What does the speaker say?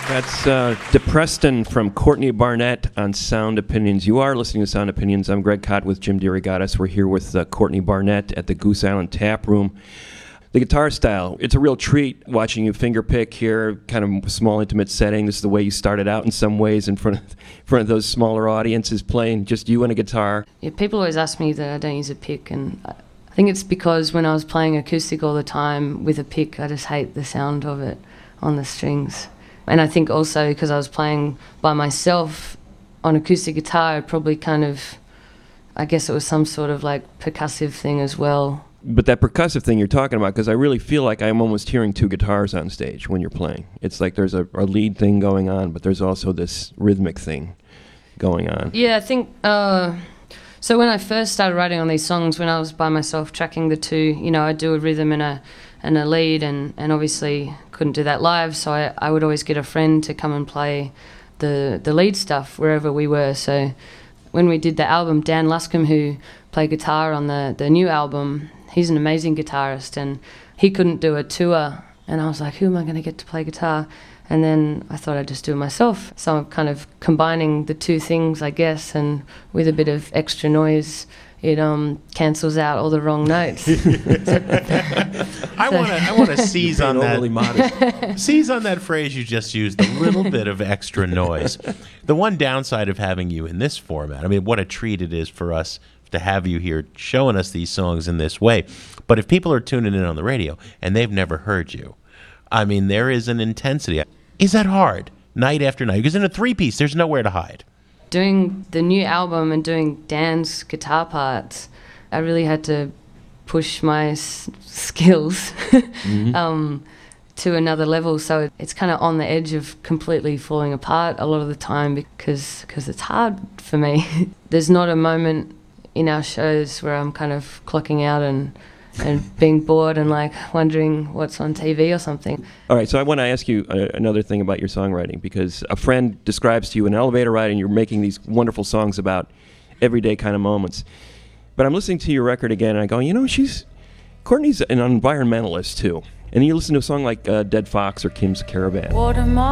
That's DePreston from Courtney Barnett on Sound Opinions. You are listening to Sound Opinions. I'm Greg Kot with Jim DeRogatis. We're here with Courtney Barnett at the Goose Island Tap Room. The guitar style, it's a real treat watching you fingerpick here, kind of small, intimate setting. This is the way you started out in some ways in front of those smaller audiences, playing just you and a guitar. Yeah, people always ask me that I don't use a pick, and I think it's because when I was playing acoustic all the time with a pick, I just hate the sound of it on the strings. And I think also because I was playing by myself on acoustic guitar, it probably kind of, I guess it was some sort of like percussive thing as well. But that percussive thing you're talking about, because I really feel like I'm almost hearing two guitars on stage when you're playing. It's like there's a lead thing going on, but there's also this rhythmic thing going on. Yeah, I think, so when I first started writing on these songs, when I was by myself tracking the two, you know, I'd do a rhythm and a lead, and obviously couldn't do that live, so I would always get a friend to come and play the lead stuff wherever we were. So when we did the album, Dan Luscombe, who played guitar on the new album, he's an amazing guitarist, and he couldn't do a tour, and I was like, who am I going to get to play guitar? And then I thought I'd just do it myself. So I'm kind of combining the two things, I guess, and with a bit of extra noise, it cancels out all the wrong notes. I want to seize on that. Seize on that phrase you just used, a little bit of extra noise. The one downside of having you in this format, I mean, what a treat it is for us to have you here showing us these songs in this way. But if people are tuning in on the radio and they've never heard you, I mean, there is an intensity. Is that hard, night after night? Because in a three-piece, there's nowhere to hide. Doing the new album and doing Dan's guitar parts, I really had to push my skills to another level. So it's kind of on the edge of completely falling apart a lot of the time because it's hard for me. There's not a moment in our shows where I'm kind of clocking out and being bored and like wondering what's on TV or something. All right, so I want to ask you another thing about your songwriting, because a friend describes to you an elevator ride and you're making these wonderful songs about everyday kind of moments. But I'm listening to your record again and I go, you know, Courtney's an environmentalist too. And you listen to a song like Dead Fox or Kim's Caravan.